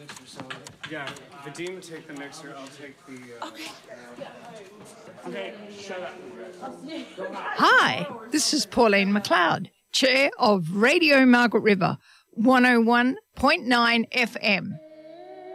Yeah, Vadim, take the mixer. I'll take the. Okay, shut up. Hi, this is Pauline McLeod, Chair of Radio Margaret River, 101.9 FM.